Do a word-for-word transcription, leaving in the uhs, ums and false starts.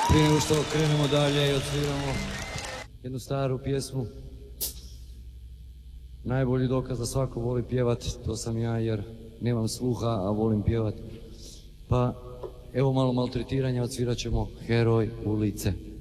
Prije nego što krenemo dalje i odsviramo jednu staru pjesmu, najbolji dokaz da svako voli pjevat, to sam ja jer nemam sluha, a volim pjevat. Pa evo malo maltretiranja, odsvirat ćemo Heroj ulice.